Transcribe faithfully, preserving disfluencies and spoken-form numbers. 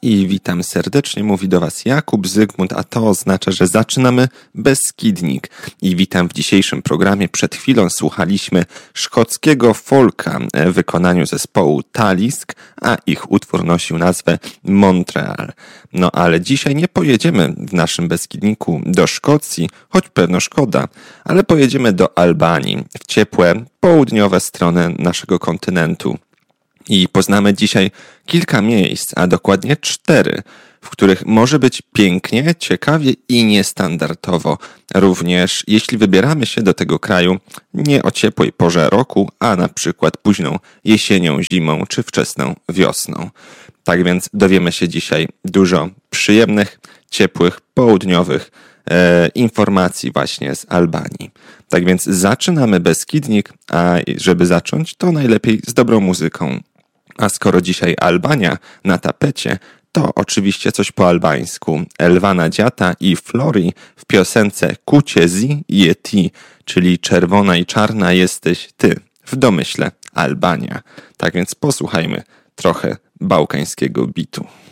I witam serdecznie, mówi do Was Jakub Zygmunt, a to oznacza, że zaczynamy Beskidnik. I witam w dzisiejszym programie. Przed chwilą słuchaliśmy szkockiego folka w wykonaniu zespołu Talisk, a ich utwór nosił nazwę Montreal. No ale dzisiaj nie pojedziemy w naszym Beskidniku do Szkocji, choć pewno szkoda, ale pojedziemy do Albanii, w ciepłe, południowe strony naszego kontynentu. I poznamy dzisiaj kilka miejsc, a dokładnie cztery, w których może być pięknie, ciekawie i niestandardowo. Również jeśli wybieramy się do tego kraju nie o ciepłej porze roku, a na przykład późną jesienią, zimą czy wczesną wiosną. Tak więc dowiemy się dzisiaj dużo przyjemnych, ciepłych, południowych e, informacji właśnie z Albanii. Tak więc zaczynamy Beskidnik, a żeby zacząć, to najlepiej z dobrą muzyką. A skoro dzisiaj Albania na tapecie, to oczywiście coś po albańsku. Elvana Dziata i Flori w piosence Kucie zi je ti, czyli czerwona i czarna jesteś ty. W domyśle Albania. Tak więc posłuchajmy trochę bałkańskiego bitu.